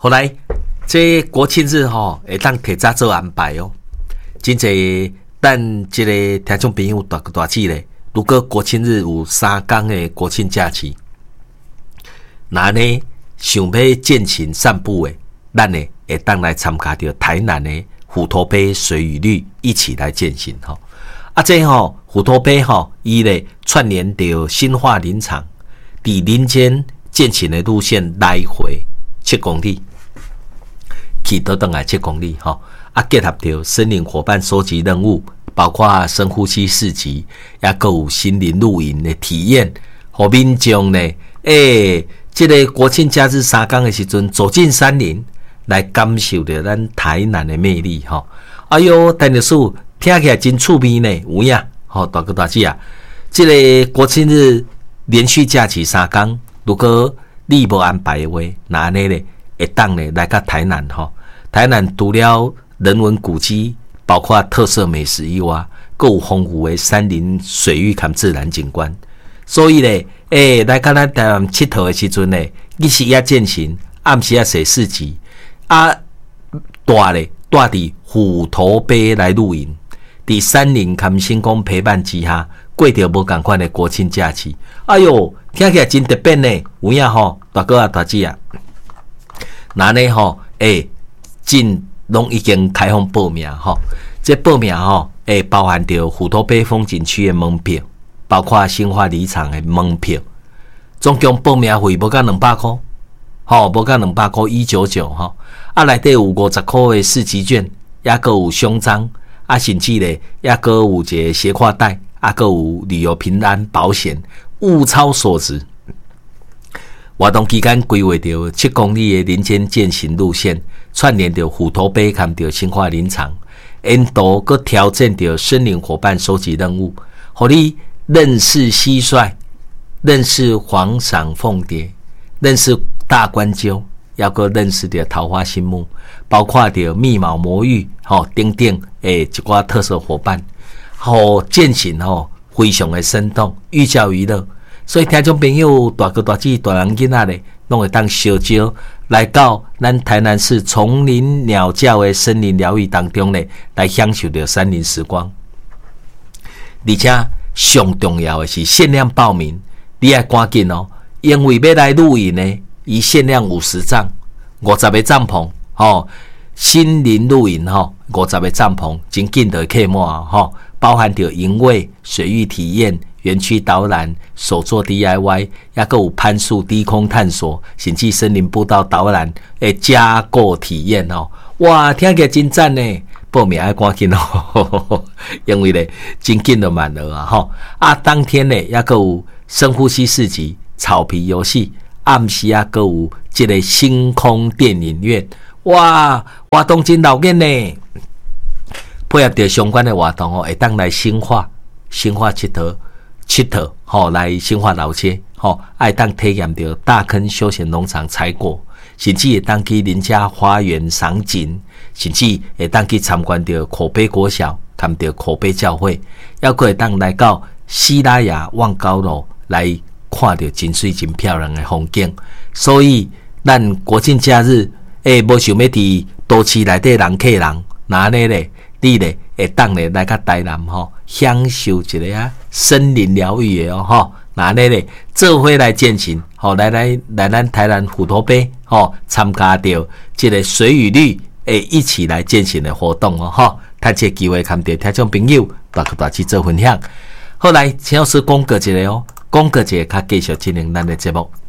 后来这国庆日会当提早做安排哦。真侪咱这个听众朋友大志咧，如果国庆日有3天的国庆假期，那呢想要健行散步的，咱呢会当来参加到台南的虎头杯水与绿一起来健行吼。这虎头杯伊咧串联到新化林场，伫林间健行的路线来回7公里，去倒转来7公里结合到森林伙伴收集任务，包括深呼吸市集，也还有森林露营的体验，互民众呢，这个国庆假日3天的时阵，走进山林，来感受到咱台南的魅力哎呦，陈律师听起来真趣味呢，有影大哥大姐啊，这个国庆日连续假期3天，如果你无安排的话，那安尼咧会当咧来到台南台南除了人文古迹，包括特色美食以外，还有丰富的山林水域及自然景观。所以咧，来到咱台湾佚佗的时阵咧，日时也健行，暗时也写市集，带伫虎头杯来露营，伫山林及星空陪伴之下，过着无同款的国庆假期。哎呦，听起来真特别呢，有影大哥大姐啊，那呢真拢已经开放报名这报名包含着虎头杯风景区的门票，包括新化里场的门票，总共报名费无到200块，无到200块199内底有50块的市集券，也还有胸章甚至咧也还有一个斜挎带，还有旅游平安保险，物超所值。活动期间规划到7公里的林间健行路线，串联到虎头杯及到新化林场，沿途佮挑战到森林伙伴收集任务，互你认识蟋蟀，认识黄裳凤蝶，认识大冠鸠，也佮认识到桃花心木，包括到密毛魔芋等等一寡特色伙伴，健行非常的生动，寓教于乐。所以听众朋友大哥大姐大人囡仔咧，拢会当小招来到咱台南市丛林鸟叫的森林疗愈当中咧，来享受到山林时光。而且上重要的是限量报名，你要赶紧因为要来露营呢，伊限量50帐，50个帐篷森林露营50个帐篷，真紧就客满包含着营位、水域体验、园区导览、手作 DIY， 也还有攀树、低空探索，甚至森林步道导览的加购体验哇，听起来真赞呢！报名要赶紧因为咧真紧就满额当天咧也还有深呼吸市集、草皮游戏，暗时也还有这个星空电影院，哇，活动真闹热呢！配合着相关的活动会当来新化佚佗来新化老街爱当体验到大坑休闲农场采果，甚至会当去邻家花园赏景，甚至会当去参观到口碑国小，看到口碑教会，也会当来到西拉雅望高楼来看到真水真漂亮的风景。所以咱国庆假日无想要伫都市内底人客人，那呢咧你咧会当咧来到台南享受一个森林疗愈的那呢咧做伙来健行来咱台南虎头杯参加到这个水与绿一起来健行的活动趁这机会看到听众朋友大家去做分享。后来请老师讲过一个讲过一个较继续进行咱的节目。